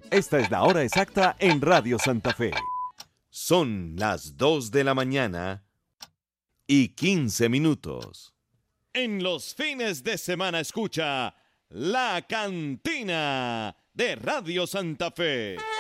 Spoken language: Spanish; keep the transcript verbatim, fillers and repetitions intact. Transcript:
Esta es la hora exacta en Radio Santa Fe. Son las dos de la mañana y quince minutos. En los fines de semana escucha La Cantina de Radio Santa Fe.